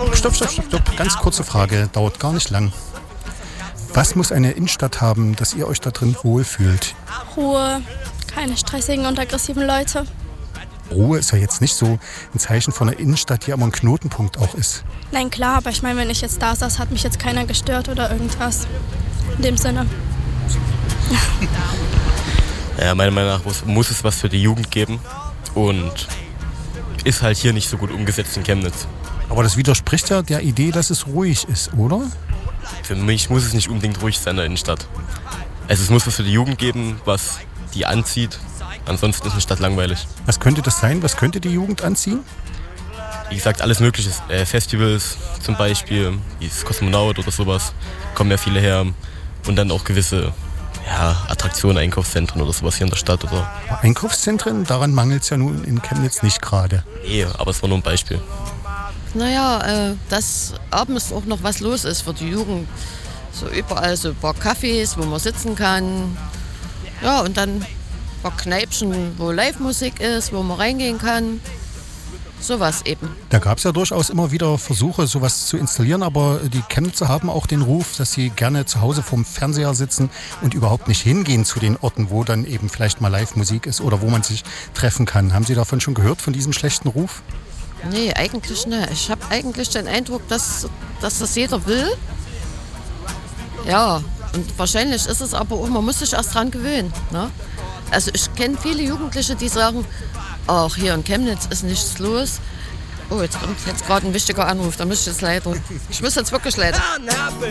Stopp. Ganz kurze Frage, dauert gar nicht lang. Was muss eine Innenstadt haben, dass ihr euch da drin wohlfühlt? Ruhe, keine stressigen und aggressiven Leute. Ruhe ist ja jetzt nicht so ein Zeichen von einer Innenstadt, die aber ein Knotenpunkt auch ist. Nein, klar, aber ich meine, wenn ich jetzt da saß, hat mich jetzt keiner gestört oder irgendwas. In dem Sinne. Ja, meiner Meinung nach muss es was für die Jugend geben und ist halt hier nicht so gut umgesetzt in Chemnitz. Aber das widerspricht ja der Idee, dass es ruhig ist, oder? Für mich muss es nicht unbedingt ruhig sein in der Innenstadt. Also es muss was für die Jugend geben, was die anzieht. Ansonsten ist eine Stadt langweilig. Was könnte das sein? Was könnte die Jugend anziehen? Wie gesagt, alles Mögliche. Festivals zum Beispiel, wie das Kosmonaut oder sowas, kommen ja viele her. Und dann auch gewisse Attraktionen, Einkaufszentren oder sowas hier in der Stadt. Oder. Einkaufszentren, daran mangelt es ja nun in Chemnitz nicht gerade. Nee, aber es war nur ein Beispiel. Naja, dass abends auch noch was los ist für die Jugend. So überall so ein paar Cafés, wo man sitzen kann. Ja, und dann ein paar Kneipchen, wo Live-Musik ist, wo man reingehen kann. Sowas eben. Da gab es ja durchaus immer wieder Versuche, sowas zu installieren, aber die Chemnitzer haben auch den Ruf, dass sie gerne zu Hause vorm Fernseher sitzen und überhaupt nicht hingehen zu den Orten, wo dann eben vielleicht mal Live-Musik ist oder wo man sich treffen kann. Haben Sie davon schon gehört, von diesem schlechten Ruf? Nee, eigentlich nicht. Ich habe eigentlich den Eindruck, dass das jeder will. Ja, und wahrscheinlich ist es aber auch, man muss sich erst dran gewöhnen. Ne? Also ich kenne viele Jugendliche, die sagen, ach, hier in Chemnitz ist nichts los. Oh, jetzt kommt jetzt gerade ein wichtiger Anruf, da muss ich jetzt leider. Ich muss jetzt wirklich leider.